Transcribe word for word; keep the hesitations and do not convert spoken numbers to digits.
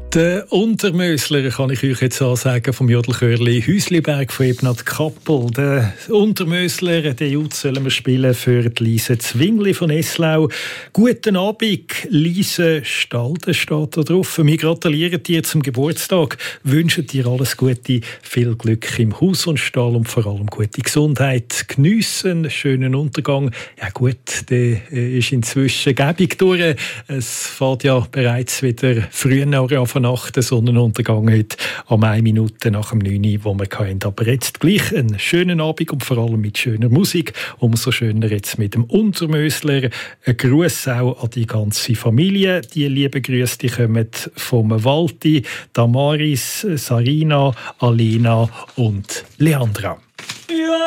Der Untermösler kann ich euch jetzt sagen vom Jodelchörli Häusliberg von Ebnat Kappel. Der Untermösler, den Jud sollen wir spielen für die Lise Zwingli von Eslau. Guten Abend, Lise Stalden steht da drauf. Wir gratulieren dir zum Geburtstag, wünschen dir alles Gute, viel Glück im Haus und Stall und vor allem gute Gesundheit. Geniessen einen schönen Untergang. Ja gut, der ist inzwischen gäbig durch. Es fährt ja bereits wieder früher an Nacht, der Sonnenuntergang heute um eine Minute nach dem neun Uhr, wo wir hatten. Aber jetzt gleich einen schönen Abend und vor allem mit schöner Musik. Umso schöner jetzt mit dem Untermösler. Ein Gruß auch an die ganze Familie. Die lieben Grüße, die kommen vom Walti, Damaris, Sarina, Alena und Leandra. Ja.